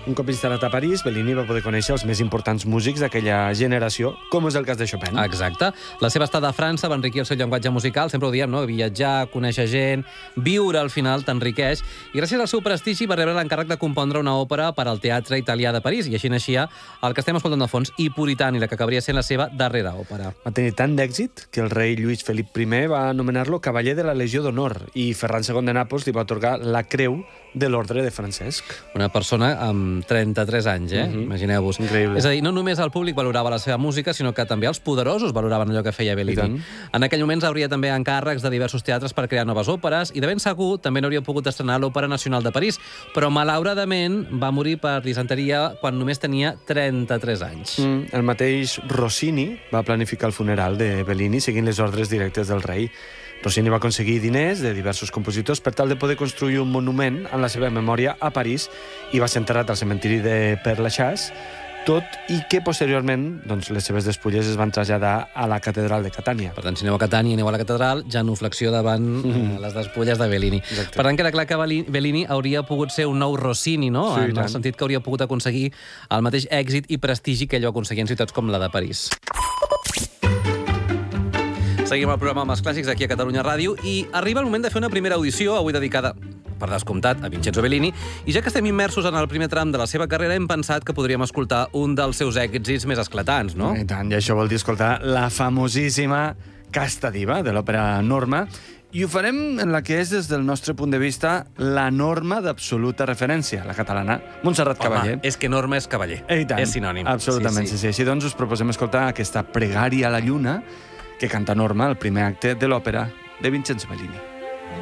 Un cop instal·lat a París, Bellini va poder conèixer els més importants músics d'aquella generació, com és el cas de Chopin. Exacte. La seva estada a França va enriquir el seu llenguatge musical, sempre ho diem, no? Viatjar, conèixer gent, viure al final t'enriqueix, i gràcies al seu prestigi va rebre l'encàrrec de compondre una òpera per al Teatre Italià de París, i així naixia el que estem escoltant de fons, I Puritani, la que acabaria sent la seva darrera òpera. Va tenir tant d'èxit que el rei Lluís Felip I va anomenar-lo cavaller de la Legió d'Honor i Ferran II de Nàpols li va atorgar la Creu de l'Ordre de Francesc. Una persona amb 33 anys, Imagineu-vos. Increïble. És a dir, no només el públic valorava la seva música, sinó que també els poderosos valoraven allò que feia Bellini. En aquell moment hauria també encàrrecs de diversos teatres per crear noves òperes i de ben segur també n'hauria pogut estrenar l'Òpera Nacional de París, però malauradament va morir per disenteria quan només tenia 33 anys. El mateix Rossini va planificar el funeral de Bellini seguint les ordres directes del rei. Rossini va aconseguir diners de diversos compositors per tal de poder construir un monument en la seva memòria a París i va ser enterrat al cementiri de Père-Lachaise, tot i que posteriorment les seves despulles es van traslladar a la catedral de Catània. Per tant, si aneu a Catània i aneu a la catedral, genuflexió davant les despulles de Bellini. Exacte. Per tant, queda clar que Bellini hauria pogut ser un nou Rossini, no? Sí, en el sentit que hauria pogut aconseguir el mateix èxit i prestigi que ell va aconseguir en ciutats com la de París. Seguim el programa amb els clàssics aquí a Catalunya Ràdio i arriba el moment de fer una primera audició, avui dedicada, per descomptat, a Vincenzo Bellini, i ja que estem immersos en el primer tram de la seva carrera, hem pensat que podríem escoltar un dels seus èxits més esclatants, no? I tant, i això vol dir escoltar la famosíssima Casta Diva de l'òpera Norma, i ho farem en la que és, des del nostre punt de vista, la norma d'absoluta referència, la catalana, Montserrat Caballé. Home, és que Norma és cavaller. I tant, és sinònim. Absolutament, sí. Així doncs us proposem escoltar aquesta pregària a la lluna que canta Norma, el primer acte de l'òpera de Vincenzo Bellini.